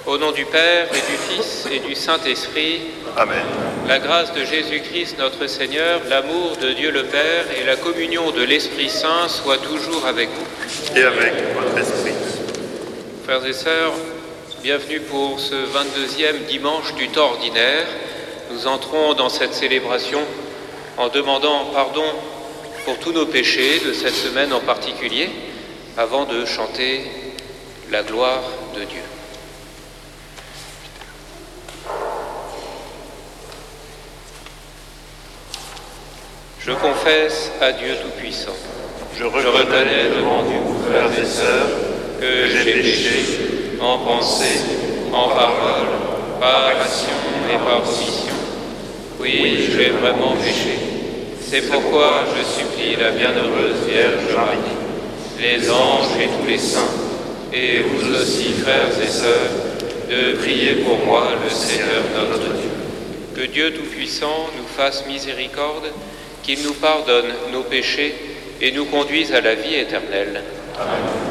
Au nom du Père et du Fils et du Saint-Esprit, Amen. la grâce de Jésus-Christ notre Seigneur, l'amour de Dieu le Père et la communion de l'Esprit Saint soient toujours avec vous. Et avec votre esprit. Frères et sœurs, bienvenue pour ce 22e dimanche du temps ordinaire. Nous entrons dans cette célébration en demandant pardon pour tous nos péchés de cette semaine en particulier, avant de chanter la gloire de Dieu. Je confesse à Dieu Tout-Puissant. Je reconnais devant vous, frères et sœurs, que j'ai péché en pensée, en parole, par action et par omission. Oui, j'ai vraiment péché. C'est pourquoi je supplie la bienheureuse Vierge Marie, les anges et tous les saints, et vous aussi, frères et sœurs, de prier pour moi, le Seigneur notre Dieu. Que Dieu Tout-Puissant nous fasse miséricorde, qu'il nous pardonne nos péchés et nous conduise à la vie éternelle. Amen.